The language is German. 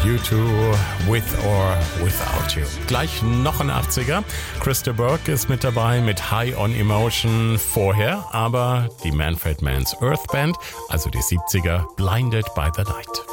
U2, With or Without You. Gleich noch ein 80er. Krista Burke ist mit dabei mit High on Emotion. Vorher aber die Manfred Mann's Earth Band, also die 70er, Blinded by the Light.